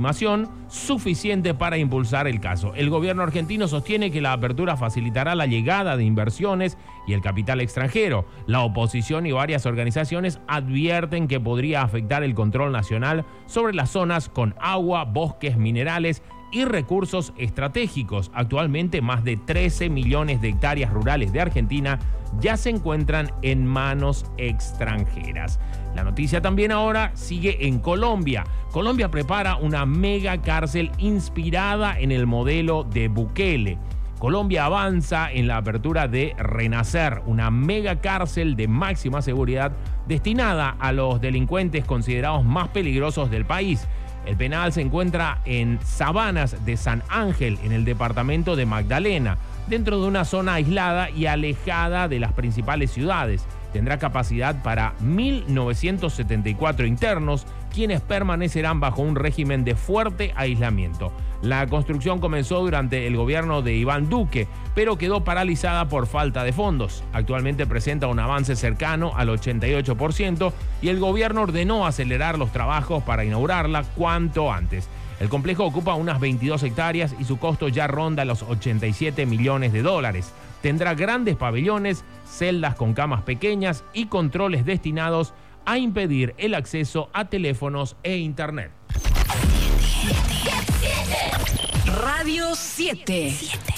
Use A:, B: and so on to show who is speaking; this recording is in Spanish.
A: estimación suficiente para impulsar el caso. El gobierno argentino sostiene que la apertura facilitará la llegada de inversiones y el capital extranjero. La oposición y varias organizaciones advierten que podría afectar el control nacional sobre las zonas con agua, bosques, minerales y recursos estratégicos. Actualmente, más de 13 millones de hectáreas rurales de Argentina ya se encuentran en manos extranjeras. La noticia también ahora sigue en Colombia. Colombia prepara una mega cárcel inspirada en el modelo de Bukele. Colombia avanza en la apertura de Renacer, una mega cárcel de máxima seguridad destinada a los delincuentes considerados más peligrosos del país. El penal se encuentra en Sabanas de San Ángel, en el departamento de Magdalena, dentro de una zona aislada y alejada de las principales ciudades. Tendrá capacidad para 1.974 internos, quienes permanecerán bajo un régimen de fuerte aislamiento. La construcción comenzó durante el gobierno de Iván Duque, pero quedó paralizada por falta de fondos. Actualmente presenta un avance cercano al 88% y el gobierno ordenó acelerar los trabajos para inaugurarla cuanto antes. El complejo ocupa unas 22 hectáreas y su costo ya ronda los 87 millones de dólares. Tendrá grandes pabellones, celdas con camas pequeñas y controles destinados a impedir el acceso a teléfonos e internet.
B: Radio 7.